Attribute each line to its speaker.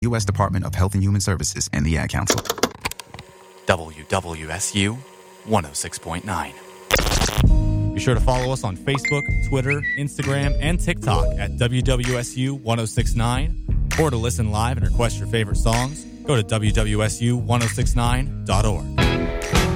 Speaker 1: U.S. Department of Health and Human Services and the Ad Council.
Speaker 2: WWSU 106.9.
Speaker 3: Be sure to follow us on Facebook, Twitter, Instagram, and TikTok at WWSU 106.9. Or to listen live and request your favorite songs, go to WWSU1069.org.